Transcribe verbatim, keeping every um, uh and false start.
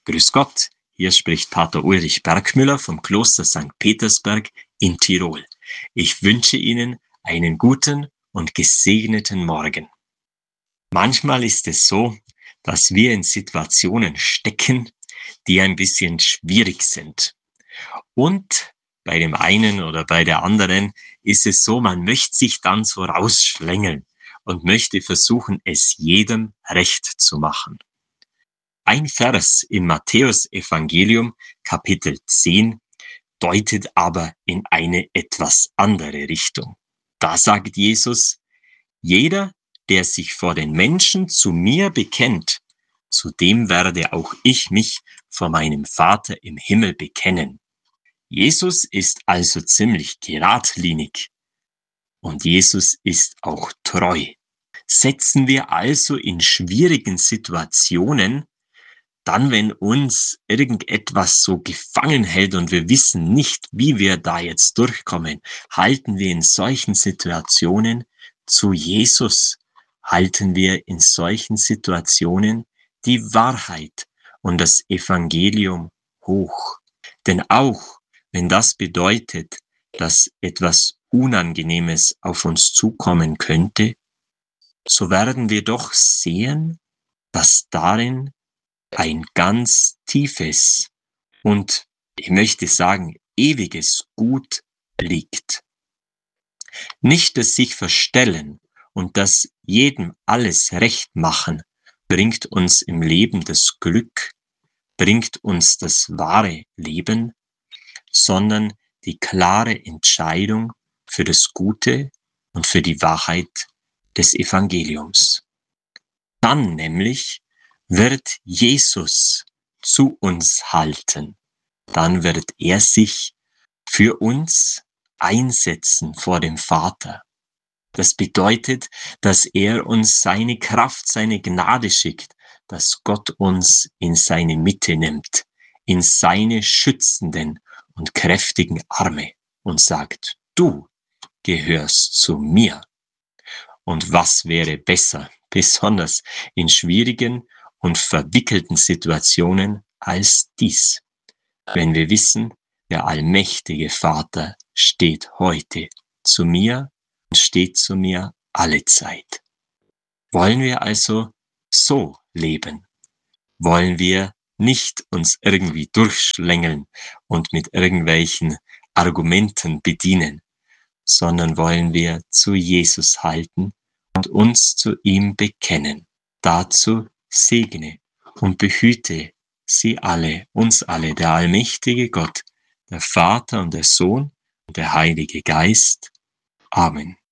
Grüß Gott, hier spricht Pater Ulrich Bergmüller vom Kloster Sankt Petersberg in Tirol. Ich wünsche Ihnen einen guten und gesegneten Morgen. Manchmal ist es so, dass wir in Situationen stecken, die ein bisschen schwierig sind. Und bei dem einen oder bei der anderen ist es so, man möchte sich dann so rausschlängeln und möchte versuchen, es jedem recht zu machen. Ein Vers im Matthäus-Evangelium, Kapitel zehn, deutet aber in eine etwas andere Richtung. Da sagt Jesus: Jeder, der sich vor den Menschen zu mir bekennt, zu dem werde auch ich mich vor meinem Vater im Himmel bekennen. Jesus ist also ziemlich geradlinig und Jesus ist auch treu. Setzen wir also in schwierigen Situationen, dann, wenn uns irgendetwas so gefangen hält und wir wissen nicht, wie wir da jetzt durchkommen, halten wir in solchen Situationen zu Jesus, halten wir in solchen Situationen die Wahrheit und das Evangelium hoch. Denn auch wenn das bedeutet, dass etwas Unangenehmes auf uns zukommen könnte, so werden wir doch sehen, dass darin ein ganz tiefes und, ich möchte sagen, ewiges Gut liegt. Nicht das sich verstellen und das jedem alles recht machen bringt uns im Leben das Glück, bringt uns das wahre Leben, sondern die klare Entscheidung für das Gute und für die Wahrheit des Evangeliums. Dann nämlich wird Jesus zu uns halten. Dann wird er sich für uns einsetzen vor dem Vater. Das bedeutet, dass er uns seine Kraft, seine Gnade schickt, dass Gott uns in seine Mitte nimmt, in seine schützenden und kräftigen Arme und sagt: Du gehörst zu mir. Und was wäre besser, besonders in schwierigen und verwickelten Situationen als dies, wenn wir wissen, der allmächtige Vater steht heute zu mir und steht zu mir alle Zeit. Wollen wir also so leben? Wollen wir nicht uns irgendwie durchschlängeln und mit irgendwelchen Argumenten bedienen, sondern wollen wir zu Jesus halten und uns zu ihm bekennen? Dazu segne und behüte sie alle, uns alle, der allmächtige Gott, der Vater und der Sohn und der Heilige Geist. Amen.